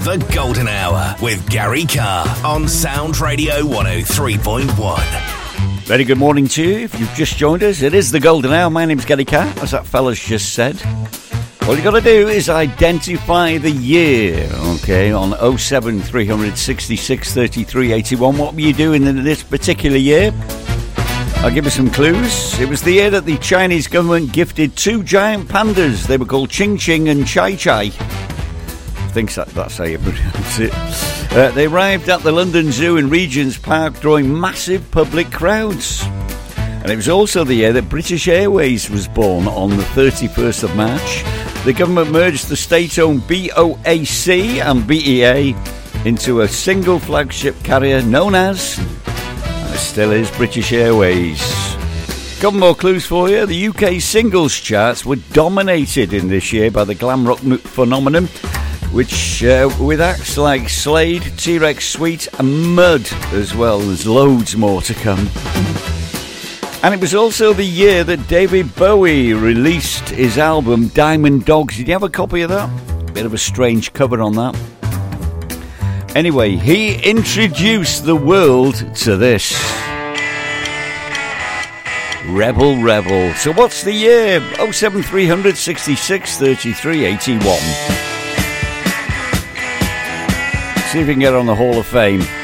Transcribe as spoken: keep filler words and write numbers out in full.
The Golden Hour with Gary Carr on Sound Radio one oh three point one. Very good morning to you. If you've just joined us, it is The Golden Hour. My name's Gary Carr, as that fella's just said. All you got to do is identify the year, okay, on oh seven three hundred sixty-six thirty-three eighty-one. What were you doing in this particular year? I'll give you some clues. It was the year that the Chinese government gifted two giant pandas. They were called Ching Ching and Chai Chai. I think that, that's how you pronounce it. Uh, they arrived at the London Zoo in Regent's Park, drawing massive public crowds. And it was also the year that British Airways was born on the thirty-first of March. The government merged the state-owned B O A C and B E A into a single flagship carrier known as, and it still is, British Airways. Got more clues for you. The U K singles charts were dominated in this year by the glam rock phenomenon, which uh, with acts like Slade, T-Rex Sweet and Mud as well. There's loads more to come. And it was also the year that David Bowie released his album Diamond Dogs. Did you have a copy of that? Bit of a strange cover on that. Anyway, he introduced the world to this. Rebel Rebel. So what's the year? oh seven three hundred sixty-six thirty-three eighty-one. See if we can get on the Hall of Fame.